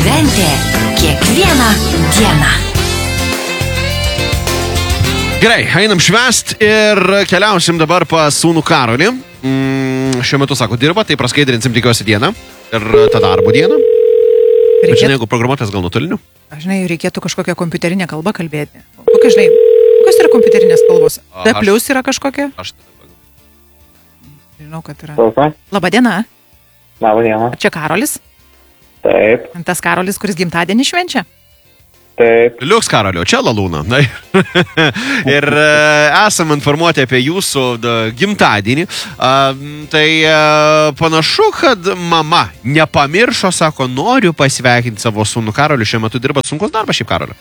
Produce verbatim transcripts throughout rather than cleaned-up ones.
Šventė kiekvieną dieną. Gerai, einam švęst ir keliausim dabar pas sūnų Karolį. Mm, šiuo metu, sako, dirba, tai praskaidrinsim tikiuosi dieną ir tą darbo dieną. Bet žinai, jeigu programuotojas gal nuotoliniu? Žinai, reikėtų kažkokią kompiuterinę kalbą kalbėti. Kokia, žinai, kokios yra kompiuterinės kalbos? D plus yra kažkokia? Aš tada pagal. Žinau, kad yra. Klausom. Labadiena. Labadiena. Čia Karolis? Taip, Tas Karolis, kuris gimtadienį švenčia? taip. Liuks Karolio, čia Lalūna. Na, ir e, esam informuoti apie jūsų da, gimtadienį. A, tai e, panašu, kad mama nepamiršo, sako, noriu pasveikinti savo sūnų Karoliu. Šiuo metu dirba sunkus darbas šiaip Karoliu.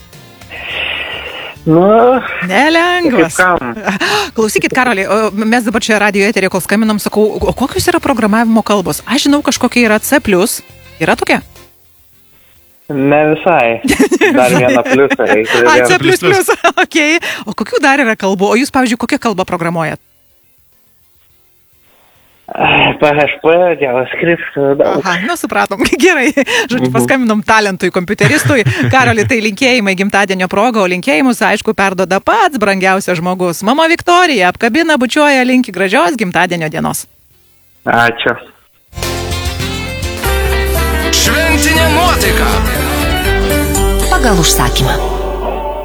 Nu, Nelengvas. kaip kam? Klausykit, Karoli, o mes dabar čia radio eterį, kol skambinam, sakau, o kokios yra programavimo kalbos? Aš žinau, kažkokia yra C plus. Yra tokia? Ne visai. Dar vieną pliusą reikia. A, C plus plus, okei. O kokių dar yra kalbų? O jūs, pavyzdžiui, kokią kalbą programuojat? P H P, JavaScript, daug. Aha, nu supratom, gerai. Žodžiu, paskambinom talentui, kompiuteristui. Karoli, tai linkėjimai gimtadienio proga, o linkėjimus, aišku, perdoda pats brangiausias žmogus. Mama Viktorija apkabina, bučiuoja, linki gražios gimtadienio dienos. Ačiū. Šventinė nuotaika. Pagal užsakymą.